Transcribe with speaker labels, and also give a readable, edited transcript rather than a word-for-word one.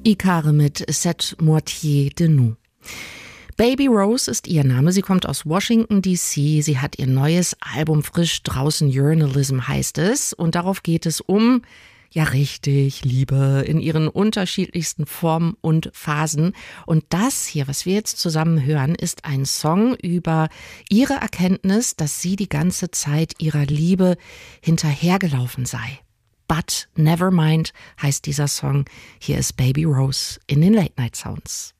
Speaker 1: Ikare mit Cette Moitié de Nous. Baby Rose ist ihr Name. Sie kommt aus Washington, D.C. Sie hat ihr neues Album frisch draußen, Journalism heißt es. Und darauf geht es um, ja richtig, Liebe in ihren unterschiedlichsten Formen und Phasen. Und das hier, was wir jetzt zusammen hören, ist ein Song über ihre Erkenntnis, dass sie die ganze Zeit ihrer Liebe hinterhergelaufen sei. But Never Mind heißt dieser Song. Hier ist Baby Rose in den Late Night Sounds.